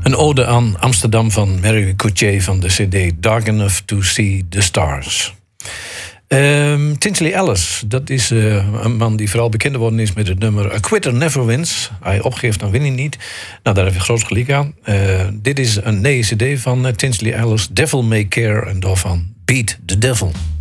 Een ode aan Amsterdam van Mary Coutier van de CD Dark Enough to See the Stars. Tinsley Ellis, dat is een man die vooral bekend geworden is met het nummer A Quitter Never Wins. Hij opgeeft, dan win hij niet. Nou, daar heb je groot gelijk aan. Dit is een nieuwe CD van Tinsley Ellis, Devil May Care, en daarvan Beat the Devil.